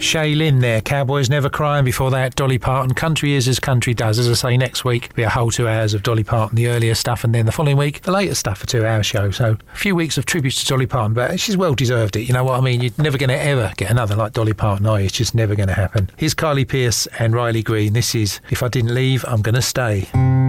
Shay Lynn there, Cowboys Never Cry, and before that Dolly Parton, Country Is As Country Does. As I say, next week be a whole 2 hours of Dolly Parton, the earlier stuff, and then the following week the later stuff, a 2 hour show. So a few weeks of tributes to Dolly Parton, but she's well deserved it, you know what I mean? You're never going to ever get another like Dolly Parton, are you? It's just never going to happen. Here's Carly Pearce and Riley Green. This is If I Didn't Leave, I'm Gonna Stay.